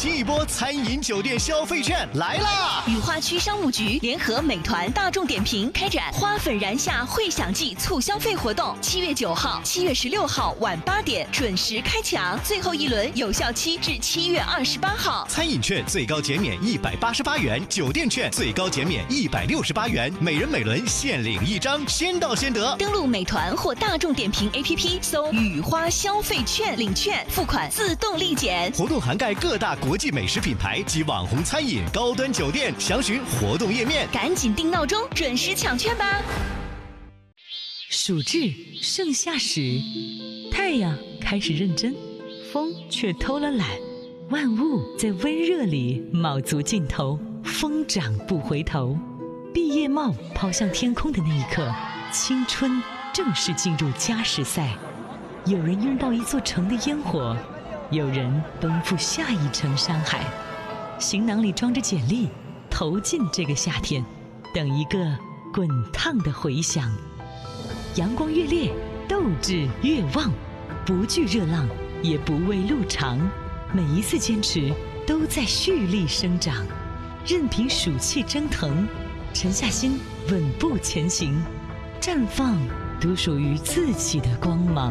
新一波餐饮酒店消费券来啦！ 雨花区商务局联合美团、大众点评开展花粉燃夏会享季促消费活动，7月9号、7月16号晚8点准时开抢，最后一轮有效期至7月28号。 餐饮券最高减免188元，酒店券最高减免168元，每人每轮限领1张，先到先得。 登录美团或大众点评 APP 搜雨花消费券领券，付款自动立减。 活动涵盖各大国际美食品牌及网红餐饮、高端酒店，详询活动页面。 赶紧定闹钟，准时抢券吧！ 暑至盛夏时，太阳开始认真，风却偷了懒，万物在温热里卯足劲头，疯长不回头。毕业帽抛向天空的那一刻，青春正式进入加时赛。有人拥抱一座城的烟火，有人奔赴下一程山海，行囊里装着简历，投进这个夏天，等一个滚烫的回响。阳光越烈，斗志越旺，不惧热浪，也不畏路长。每一次坚持都在蓄力生长，任凭暑气蒸腾，沉下心，稳步前行，绽放独属于自己的光芒。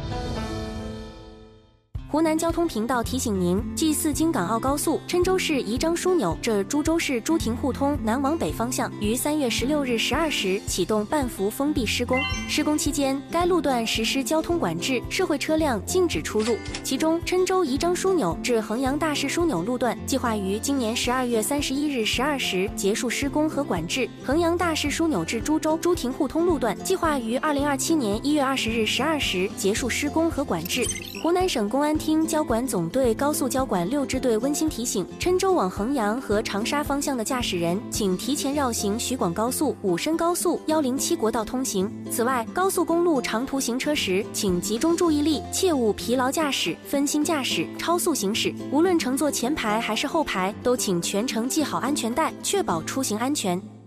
湖南交通频道提醒您：G4京港澳高速郴州市宜章枢纽至株洲市朱亭互通南往北方向于3月16日12时启动半幅封闭施工。施工期间，该路段实施交通管制，社会车辆禁止出入。其中，郴州宜章枢纽至衡阳大市枢纽路段计划于今年12月31日12时结束施工和管制；衡阳大市枢纽至株洲朱亭互通路段计划于2027年1月20日12时结束施工和管制。湖南省公安厅交管总队高速交管6支队温馨提醒：郴州往衡阳和长沙方向的驾驶人，请提前绕行徐广高速、武深高速、107国道通行。此外，高速公路长途行车时，请集中注意力，切勿疲劳驾驶、分心驾驶、超速行驶。无论乘坐前排还是后排，都请全程系好安全带，确保出行安全。